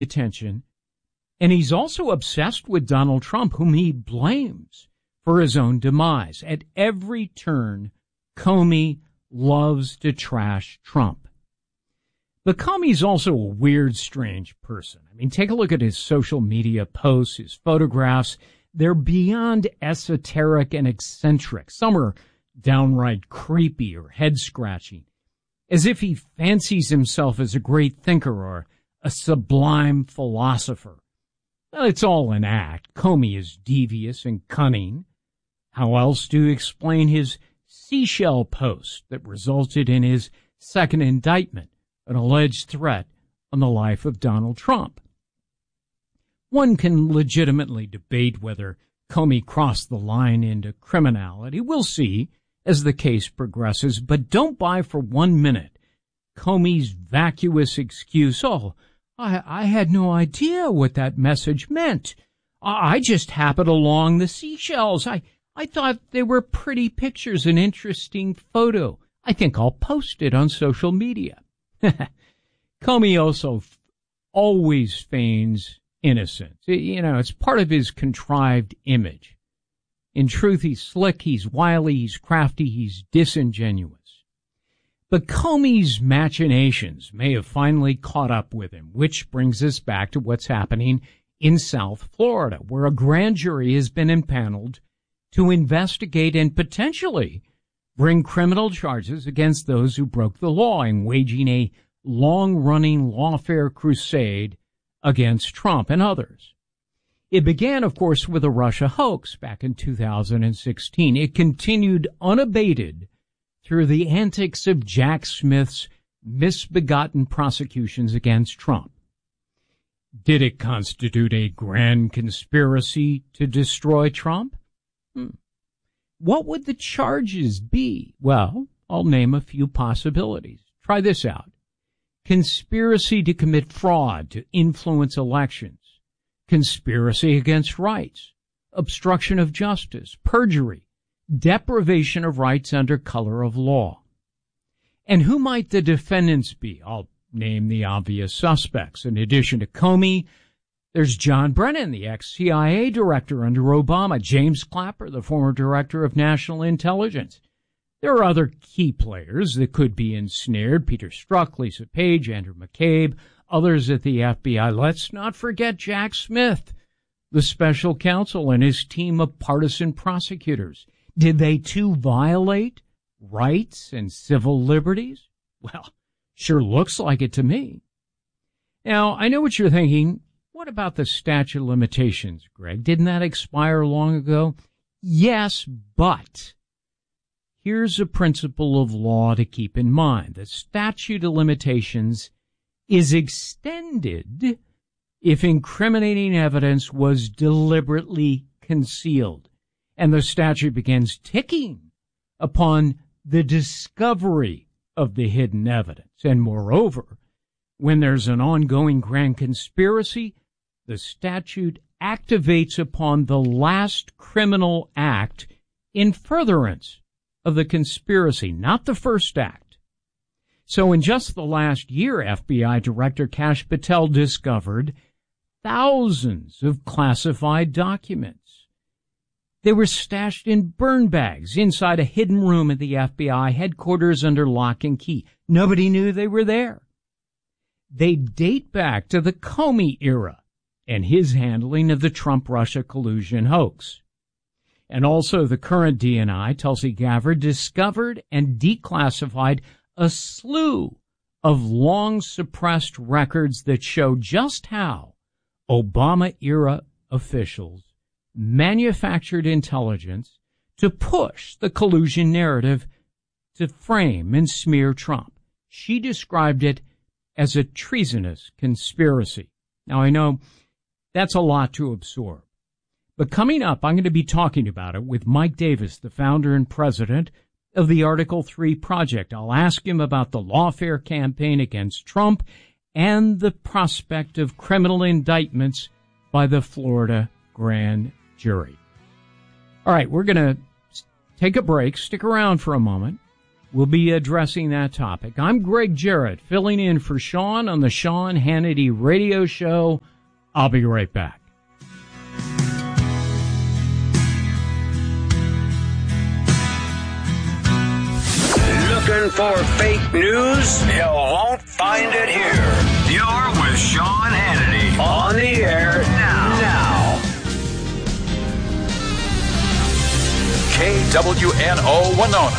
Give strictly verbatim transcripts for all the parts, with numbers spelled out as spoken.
attention. And he's also obsessed with Donald Trump, whom he blames for his own demise. At every turn, Comey loves to trash Trump. But Comey's also a weird, strange person. I mean, take a look at his social media posts, his photographs. They're beyond esoteric and eccentric. Some are downright creepy or head-scratching, as if he fancies himself as a great thinker or a sublime philosopher. Well, it's all an act. Comey is devious and cunning. How else do you explain his seashell post that resulted in his second indictment, an alleged threat on the life of Donald Trump? One can legitimately debate whether Comey crossed the line into criminality. We'll see as the case progresses, but don't buy for one minute Comey's vacuous excuse, oh, I, I had no idea what that message meant. I, I just happened along the seashells. I, I thought they were pretty pictures, an interesting photo. I think I'll post it on social media. Comey also f- always feigns innocence. You know, it's part of his contrived image. In truth, he's slick, he's wily, he's crafty, he's disingenuous. But Comey's machinations may have finally caught up with him, which brings us back to what's happening in South Florida, where a grand jury has been impaneled to investigate and potentially bring criminal charges against those who broke the law in waging a long-running lawfare crusade against Trump and others. It began, of course, with a Russia hoax back in two thousand sixteen. It continued unabated through the antics of Jack Smith's misbegotten prosecutions against Trump. Did it constitute a grand conspiracy to destroy Trump? Hmm. What would the charges be? Well, I'll name a few possibilities. Try this out. Conspiracy to commit fraud to influence elections. Conspiracy against rights. Obstruction of justice. Perjury. Deprivation of rights under color of law. And who might the defendants be? I'll name the obvious suspects. In addition to Comey, there's John Brennan, the ex-C I A director under Obama, James Clapper, the former director of national intelligence. There are other key players that could be ensnared: Peter Strzok, Lisa Page, Andrew McCabe, others at the F B I. Let's not forget Jack Smith, the special counsel, and his team of partisan prosecutors. Did they too violate rights and civil liberties? Well, sure looks like it to me. Now, I know what you're thinking. What about the statute of limitations, Greg? Didn't that expire long ago? Yes, but here's a principle of law to keep in mind. The statute of limitations is extended if incriminating evidence was deliberately concealed, and the statute begins ticking upon the discovery of the hidden evidence. And moreover, when there's an ongoing grand conspiracy, the statute activates upon the last criminal act in furtherance of the conspiracy, not the first act. So in just the last year, F B I Director Kash Patel discovered thousands of classified documents. They were stashed in burn bags inside a hidden room at the F B I headquarters under lock and key. Nobody knew they were there. They date back to the Comey era and his handling of the Trump-Russia collusion hoax. And also the current D N I, Tulsi Gabbard, discovered and declassified a slew of long-suppressed records that show just how Obama-era officials manufactured intelligence to push the collusion narrative to frame and smear Trump. She described it as a treasonous conspiracy. Now, I know that's a lot to absorb, but coming up, I'm going to be talking about it with Mike Davis, the founder and president of the Article three Project. I'll ask him about the lawfare campaign against Trump and the prospect of criminal indictments by the Florida grand jury. All right, we're going to take a break. Stick around for a moment. we'll be addressing that topic. I'm Greg Jarrett, filling in for Sean on the Sean Hannity Radio Show. I'll be right back. Looking for fake news? You won't find it here. You're with Sean Hannity. On the air now. Now. K W N O Winona.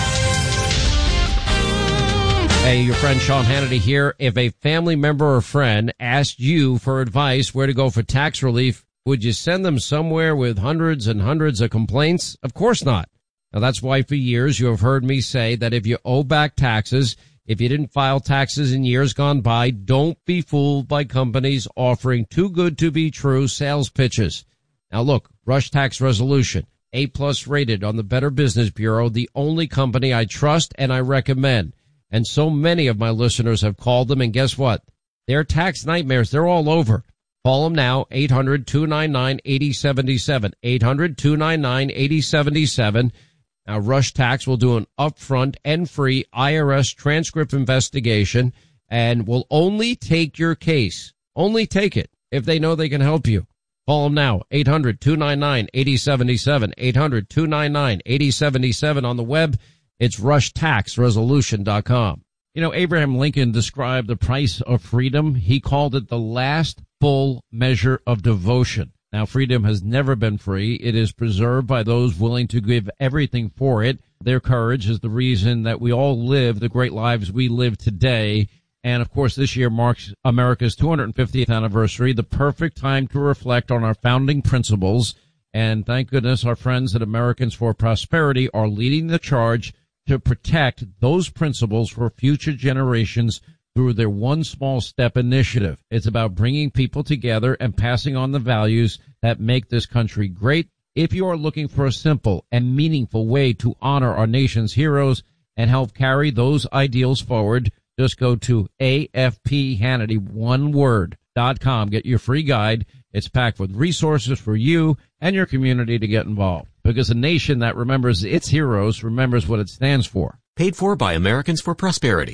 Hey, your friend Sean Hannity here. If a family member or friend asked you for advice where to go for tax relief, would you send them somewhere with hundreds and hundreds of complaints? Of course not. Now, that's why for years you have heard me say that if you owe back taxes, if you didn't file taxes in years gone by, don't be fooled by companies offering too good to be true sales pitches. Now, look, Rush Tax Resolution, A-plus rated on the Better Business Bureau, the only company I trust and I recommend. And so many of my listeners have called them, and guess what? Their tax nightmares, they're all over. Call them now, eight hundred, two nine nine, eight oh seven seven, eight hundred, two nine nine, eight oh seven seven. Now, Rush Tax will do an upfront and free I R S transcript investigation and will only take your case. Only take it if they know they can help you. Call them now, eight hundred, two nine nine, eight oh seven seven, eight hundred, two nine nine, eight oh seven seven. On the web, it's rush tax resolution dot com. You know, Abraham Lincoln described the price of freedom. He called it the last full measure of devotion. Now, freedom has never been free. It is preserved by those willing to give everything for it. Their courage is the reason that we all live the great lives we live today. And, of course, this year marks America's two hundred fiftieth anniversary, the perfect time to reflect on our founding principles. And thank goodness our friends at Americans for Prosperity are leading the charge to protect those principles for future generations through their One Small Step initiative. It's about bringing people together and passing on the values that make this country great. If you are looking for a simple and meaningful way to honor our nation's heroes and help carry those ideals forward, just go to A F P Hannity, one word, dot com. Get your free guide. It's packed with resources for you and your community to get involved. Because a nation that remembers its heroes remembers what it stands for. Paid for by Americans for Prosperity.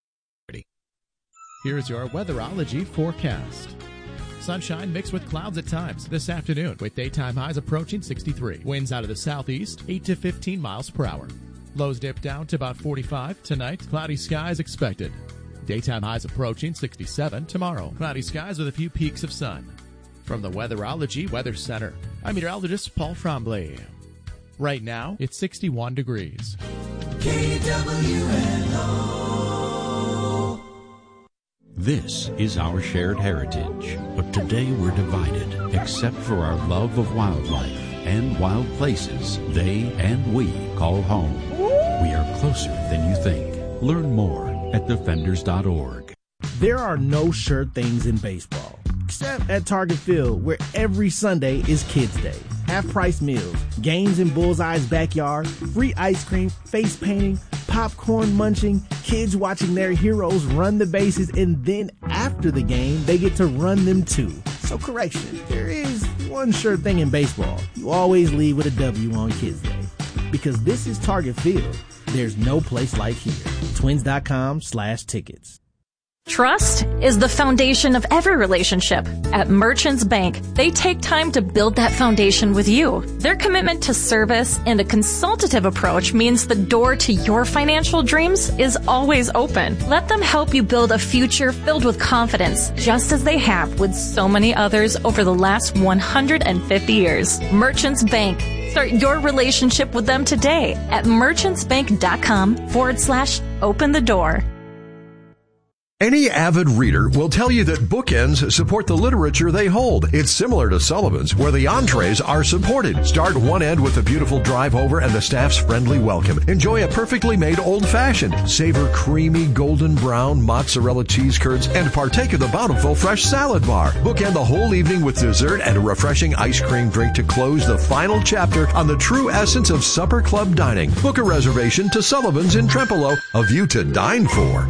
Here's your weatherology forecast. Sunshine mixed with clouds at times this afternoon, with daytime highs approaching sixty-three. Winds out of the southeast, eight to fifteen miles per hour. Lows dip down to about forty-five. Tonight, cloudy skies expected. Daytime highs approaching sixty-seven tomorrow. Cloudy skies with a few peaks of sun. From the Weatherology Weather Center, I'm meteorologist Paul Tremblay. Right now, it's sixty-one degrees. K W N O. This is our shared heritage, but today we're divided, except for our love of wildlife and wild places they and we call home. We are closer than you think. Learn more at defenders dot org. There are no sure things in baseball, except at Target Field, where every Sunday is Kids Day. Half-price meals, games in Bullseye's backyard, free ice cream, face painting, popcorn munching, kids watching their heroes run the bases, and then after the game, they get to run them too. So correction, there is one sure thing in baseball. You always leave with a W on Kids Day. Because this is Target Field. There's no place like here. Twins.com slash tickets. Trust is the foundation of every relationship. At Merchants Bank, they take time to build that foundation with you. Their commitment to service and a consultative approach means the door to your financial dreams is always open. Let them help you build a future filled with confidence, just as they have with so many others over the last one hundred fifty years. Merchants Bank. Start your relationship with them today at merchantsbank.com forward slash open the door. Any avid reader will tell you that bookends support the literature they hold. It's similar to Sullivan's, where the entrees are supported. Start one end with a beautiful drive over and the staff's friendly welcome. Enjoy a perfectly made old-fashioned. Savor creamy golden brown mozzarella cheese curds and partake of the bountiful fresh salad bar. Bookend the whole evening with dessert and a refreshing ice cream drink to close the final chapter on the true essence of supper club dining. Book a reservation to Sullivan's in Trempealeau, a view to dine for.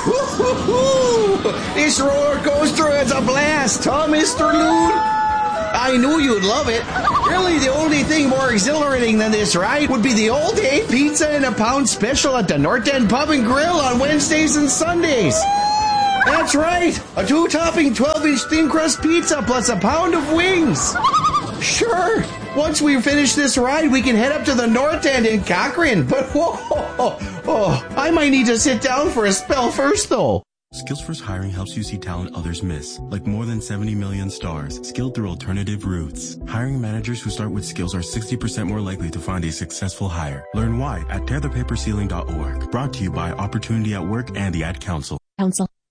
This roller coaster is a blast, huh, Mister Loon? I knew you'd love it. Really, the only thing more exhilarating than this ride would be the all-day pizza and a pound special at the North End Pub and Grill on Wednesdays and Sundays. That's right, a two-topping twelve-inch thin-crust pizza plus a pound of wings. Sure, once we finish this ride, we can head up to the North End in Cochrane. But whoa, oh, oh, I might need to sit down for a spell first, though. Skills First Hiring helps you see talent others miss, like more than seventy million stars, skilled through alternative routes. Hiring managers who start with skills are sixty percent more likely to find a successful hire. Learn why at tear the paper ceiling dot org. Brought to you by Opportunity at Work and the Ad Council. Council.